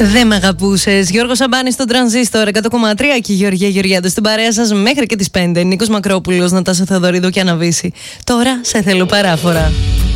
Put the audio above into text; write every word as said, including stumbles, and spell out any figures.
Δεν με αγαπούσες. Γιώργος Σαμπάνης στον Τρανζίστορ εκατό κόμμα τρία και η Γεωργία Γεωργιάδου στην παρέα σας μέχρι και τις πέντε. Νίκος Μακρόπουλος, Νατάσα Θεοδωρίδου και Αναβίση. Τώρα σε θέλω παράφορα.